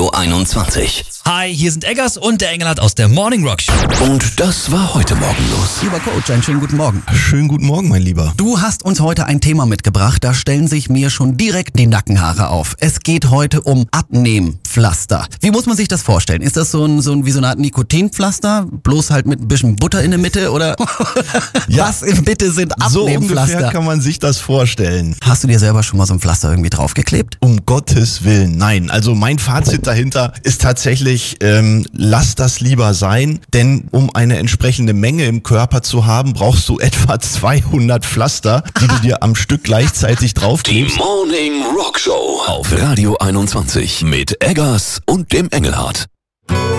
Radio 21. Hi, hier sind Eggers und der Engelhardt aus der Morning Rock Show. Und das war heute Morgen los. Lieber Coach, einen schönen guten Morgen. Schönen guten Morgen, mein Lieber. Du hast uns heute ein Thema mitgebracht, da stellen sich mir schon direkt die Nackenhaare auf. Es geht heute um Abnehmpflaster. Wie muss man sich das vorstellen? Ist das so wie so eine Art Nikotinpflaster, bloß halt mit ein bisschen Butter in der Mitte oder Ja. was in Mitte sind So Abnehmpflaster? ungefähr kann man sich das vorstellen. Hast du dir selber schon mal so ein Pflaster irgendwie draufgeklebt? Um Gottes Willen, nein. Also mein Fazit dahinter ist tatsächlich, lass das lieber sein, denn um eine entsprechende Menge im Körper zu haben, brauchst du etwa 200 Pflaster, die du dir am Stück gleichzeitig Die draufklebst. Morning Rock Show auf Radio 21 mit Eggers und dem Engelhardt.